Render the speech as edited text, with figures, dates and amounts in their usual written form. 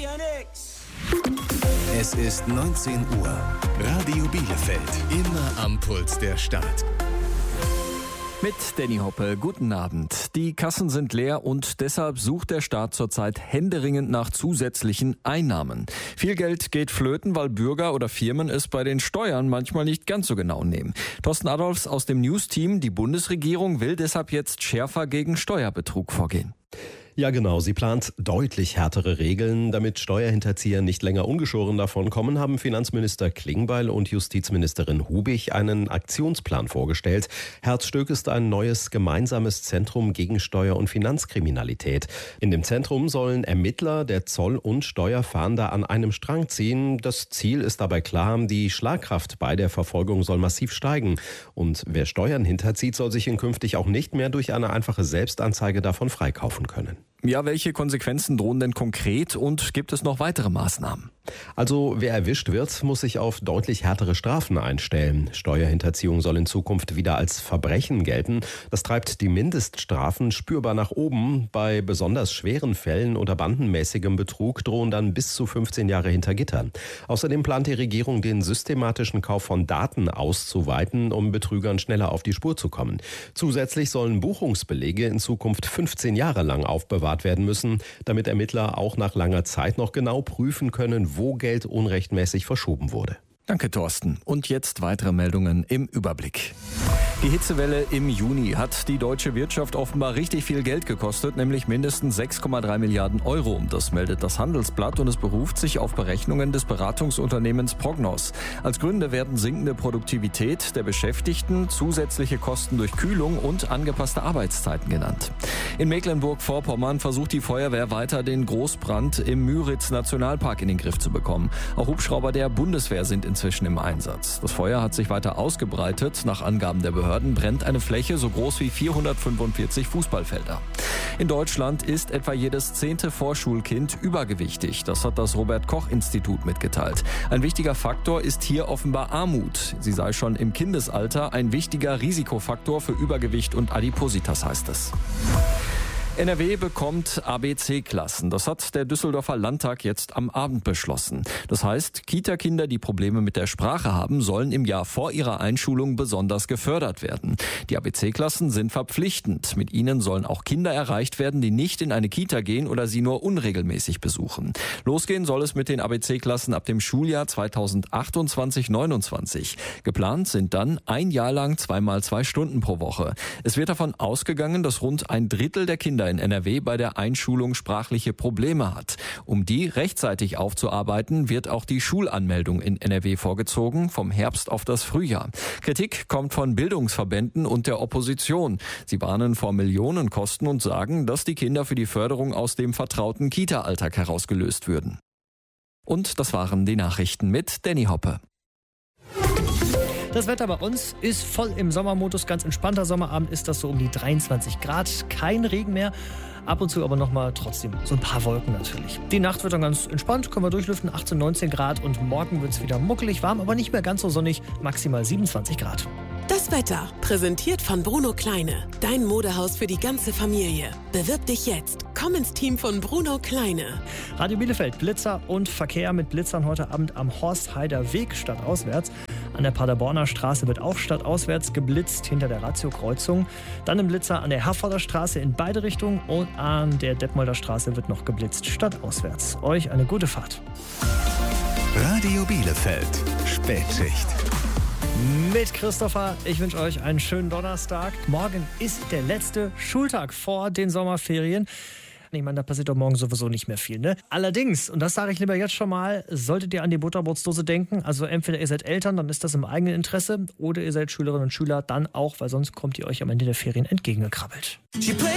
Es ist 19 Uhr. Radio Bielefeld. Immer am Puls der Stadt. Mit Danny Hoppe, guten Abend. Die Kassen sind leer und deshalb sucht der Staat zurzeit händeringend nach zusätzlichen Einnahmen. Viel Geld geht flöten, weil Bürger oder Firmen es bei den Steuern manchmal nicht ganz so genau nehmen. Thorsten Adolfs aus dem News-Team, die Bundesregierung will deshalb jetzt schärfer gegen Steuerbetrug vorgehen. Ja genau, sie plant deutlich härtere Regeln. Damit Steuerhinterzieher nicht länger ungeschoren davonkommen, haben Finanzminister Klingbeil und Justizministerin Hubig einen Aktionsplan vorgestellt. Herzstück ist ein neues gemeinsames Zentrum gegen Steuer- und Finanzkriminalität. In dem Zentrum sollen Ermittler der Zoll- und Steuerfahnder an einem Strang ziehen. Das Ziel ist dabei klar, die Schlagkraft bei der Verfolgung soll massiv steigen. Und wer Steuern hinterzieht, soll sich künftig auch nicht mehr durch eine einfache Selbstanzeige davon freikaufen können. Ja, welche Konsequenzen drohen denn konkret und gibt es noch weitere Maßnahmen? Also wer erwischt wird, muss sich auf deutlich härtere Strafen einstellen. Steuerhinterziehung soll in Zukunft wieder als Verbrechen gelten. Das treibt die Mindeststrafen spürbar nach oben. Bei besonders schweren Fällen oder bandenmäßigem Betrug drohen dann bis zu 15 Jahre hinter Gittern. Außerdem plant die Regierung, den systematischen Kauf von Daten auszuweiten, um Betrügern schneller auf die Spur zu kommen. Zusätzlich sollen Buchungsbelege in Zukunft 15 Jahre lang aufbewahrt werden müssen, damit Ermittler auch nach langer Zeit noch genau prüfen können, wo Geld unrechtmäßig verschoben wurde. Danke, Thorsten. Und jetzt weitere Meldungen im Überblick. Die Hitzewelle im Juni hat die deutsche Wirtschaft offenbar richtig viel Geld gekostet, nämlich mindestens 6,3 Milliarden Euro. Das meldet das Handelsblatt und es beruft sich auf Berechnungen des Beratungsunternehmens Prognos. Als Gründe werden sinkende Produktivität der Beschäftigten, zusätzliche Kosten durch Kühlung und angepasste Arbeitszeiten genannt. In Mecklenburg-Vorpommern versucht die Feuerwehr weiter, den Großbrand im Müritz-Nationalpark in den Griff zu bekommen. Auch Hubschrauber der Bundeswehr sind inzwischen im Einsatz. Das Feuer hat sich weiter ausgebreitet. Nach Angaben der Behörden brennt eine Fläche so groß wie 445 Fußballfelder. In Deutschland ist etwa jedes 10. Vorschulkind übergewichtig. Das hat das Robert-Koch-Institut mitgeteilt. Ein wichtiger Faktor ist hier offenbar Armut. Sie sei schon im Kindesalter ein wichtiger Risikofaktor für Übergewicht und Adipositas, heißt es. NRW bekommt ABC-Klassen. Das hat der Düsseldorfer Landtag jetzt am Abend beschlossen. Das heißt, Kita-Kinder, die Probleme mit der Sprache haben, sollen im Jahr vor ihrer Einschulung besonders gefördert werden. Die ABC-Klassen sind verpflichtend. Mit ihnen sollen auch Kinder erreicht werden, die nicht in eine Kita gehen oder sie nur unregelmäßig besuchen. Losgehen soll es mit den ABC-Klassen ab dem Schuljahr 2028/29. Geplant sind dann ein Jahr lang 2x2 Stunden pro Woche. Es wird davon ausgegangen, dass rund ein Drittel der Kinder in NRW bei der Einschulung sprachliche Probleme hat. Um die rechtzeitig aufzuarbeiten, wird auch die Schulanmeldung in NRW vorgezogen, vom Herbst auf das Frühjahr. Kritik kommt von Bildungsverbänden und der Opposition. Sie warnen vor Millionenkosten und sagen, dass die Kinder für die Förderung aus dem vertrauten Kita-Alltag herausgelöst würden. Und das waren die Nachrichten mit Danny Hoppe. Das Wetter bei uns ist voll im Sommermodus. Ganz entspannter Sommerabend ist das, so um die 23 Grad. Kein Regen mehr. Ab und zu aber nochmal trotzdem so ein paar Wolken natürlich. Die Nacht wird dann ganz entspannt, können wir durchlüften, 18, 19 Grad. Und morgen wird es wieder muckelig warm, aber nicht mehr ganz so sonnig, maximal 27 Grad. Das Wetter, präsentiert von Bruno Kleine. Dein Modehaus für die ganze Familie. Bewirb dich jetzt. Komm ins Team von Bruno Kleine. Radio Bielefeld, Blitzer und Verkehr mit Blitzern heute Abend am Horstheider Weg stadtauswärts. An der Paderborner Straße wird auch stadtauswärts geblitzt, hinter der Ratio-Kreuzung. Dann im Blitzer an der Herforder Straße in beide Richtungen und an der Detmolder Straße wird noch geblitzt, stadtauswärts. Euch eine gute Fahrt. Radio Bielefeld, Spätschicht. Mit Christopher, ich wünsche euch einen schönen Donnerstag. Morgen ist der letzte Schultag vor den Sommerferien. Ich meine, da passiert doch morgen sowieso nicht mehr viel, ne? Allerdings, und das sage ich lieber jetzt schon mal, solltet ihr an die Butterbrotsdose denken. Also entweder ihr seid Eltern, dann ist das im eigenen Interesse, oder ihr seid Schülerinnen und Schüler, dann auch, weil sonst kommt ihr euch am Ende der Ferien entgegengekrabbelt.